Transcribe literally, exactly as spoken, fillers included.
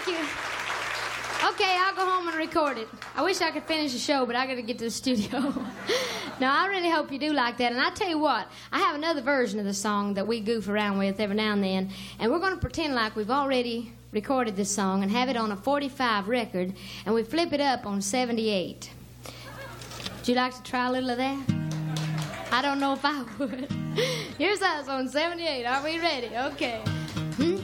Thank you. Okay, I'll go home and record it. I wish I could finish the show, but I got to get to the studio. No, I really hope you do like that. And I tell you what, I have another version of the song that we goof around with every now and then, and we're going to pretend like we've already recorded this song and have it on a forty-five record, and we flip it up on seventy-eight. Would you like to try a little of that? I don't know if I would. Here's us on seventy-eight. Are we ready? Okay.